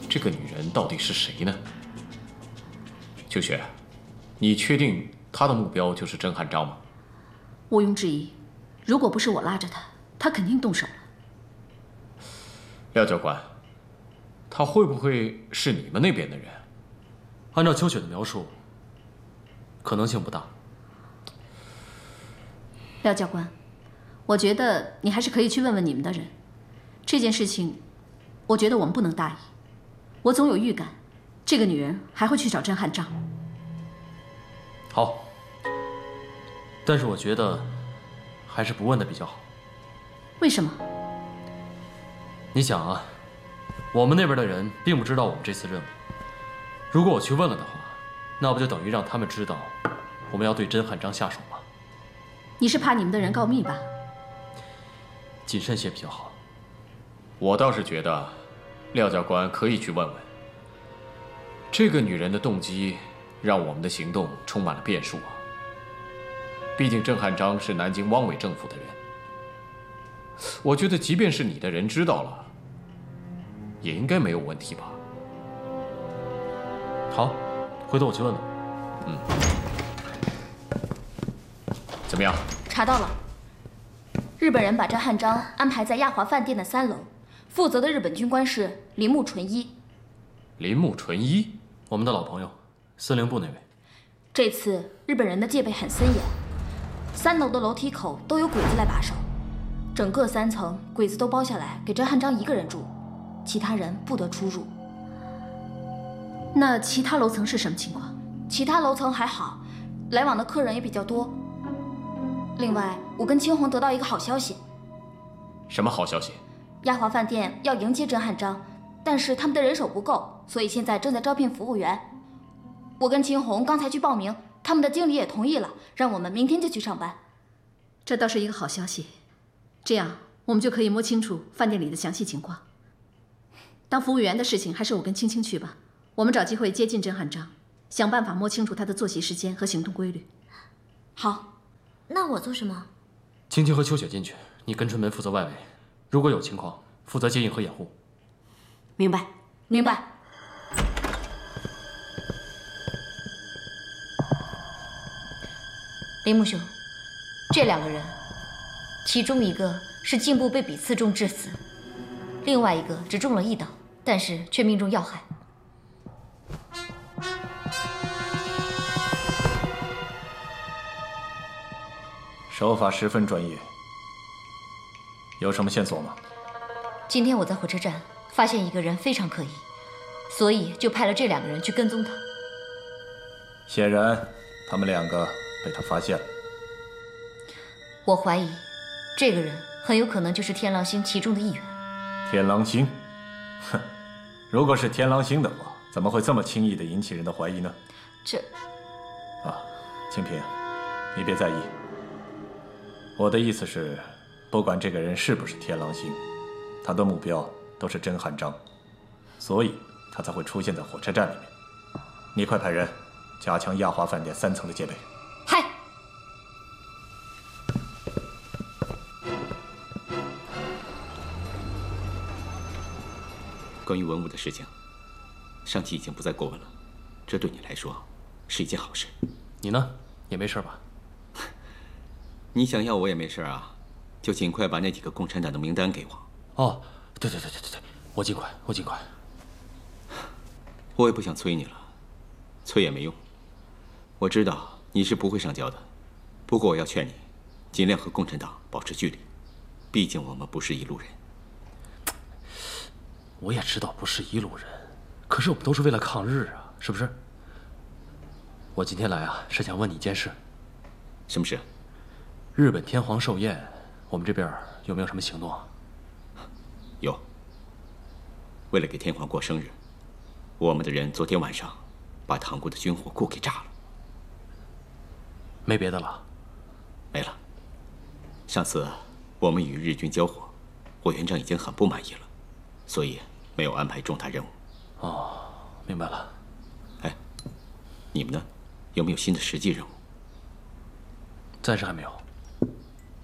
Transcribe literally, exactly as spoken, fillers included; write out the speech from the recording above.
这个女人到底是谁呢？秋雪，你确定她的目标就是甄汉章吗？ 毋庸置疑，如果不是我拉着她，她肯定动手了。 廖教官，她会不会是你们那边的人？ 按照秋雪的描述，可能性不大。 廖教官，我觉得你还是可以去问问你们的人。这件事情，我觉得我们不能大意。我总有预感，这个女人还会去找甄汉章。 好，但是我觉得还是不问的比较好。 为什么？ 你想啊，我们那边的人并不知道我们这次任务。如果我去问了的话，那不就等于让他们知道我们要对甄汉章下手吗？ 你是怕你们的人告密吧？ 谨慎些比较好。 我倒是觉得，廖教官可以去问问。这个女人的动机，让我们的行动充满了变数啊。毕竟甄汉章是南京汪伪政府的人，我觉得即便是你的人知道了，也应该没有问题吧。 好，回头我去问问。 嗯，怎么样？ 查到了，日本人把甄汉章安排在亚华饭店的三楼，负责的日本军官是铃木纯一。 铃木纯一， 我们的老朋友，司令部那位。 这次日本人的戒备很森严，三楼的楼梯口都有鬼子来把守，整个三层鬼子都包下来给甄汉章一个人住，其他人不得出入。 那其他楼层是什么情况？ 其他楼层还好，来往的客人也比较多。另外，我跟青红得到一个好消息。 什么好消息？ 亚华饭店要迎接甄汉章，但是他们的人手不够，所以现在正在招聘服务员。我跟青红刚才去报名，他们的经理也同意了，让我们明天就去上班。 这倒是一个好消息，这样我们就可以摸清楚饭店里的详细情况。当服务员的事情还是我跟青青去吧，我们找机会接近甄汉章，想办法摸清楚他的作息时间和行动规律。 好， 那我做什么？ 青青和秋雪进去，你跟春梅负责外围，如果有情况，负责接应和掩护。 明白， 明白。铃木兄，这两个人，其中一个是颈部被笔刺中致死，另外一个只中了一刀，但是却命中要害。 手法十分专业，有什么线索吗？ 今天我在火车站发现一个人非常可疑，所以就派了这两个人去跟踪他。 显然，他们两个被他发现了。 我怀疑，这个人很有可能就是天狼星其中的一员。 天狼星？哼，如果是天狼星的话，怎么会这么轻易地引起人的怀疑呢？ 这…… 啊，清平，你别在意。我的意思是，不管这个人是不是天狼星，他的目标都是甄汉章，所以他才会出现在火车站里面。你快派人加强亚华饭店三层的戒备。 嗨。 关于文物的事情，上级已经不再过问了，这对你来说是一件好事。 你呢？也没事吧？ 你想要我也没事啊，就尽快把那几个共产党的名单给我。 哦，对对对对对对，我尽快，我尽快。 我也不想催你了，催也没用。我知道你是不会上交的，不过我要劝你，尽量和共产党保持距离，毕竟我们不是一路人。 我也知道不是一路人，可是我们都是为了抗日啊，是不是？我今天来啊，是想问你一件事。 什么事？ 日本天皇寿宴，我们这边有没有什么行动啊？ 有。为了给天皇过生日，我们的人昨天晚上把塘沽的军火库给炸了。 没别的了？ 没了。上次我们与日军交火，委员长已经很不满意了，所以没有安排重大任务。 哦，明白了。 哎，你们呢？有没有新的实际任务？ 暂时还没有。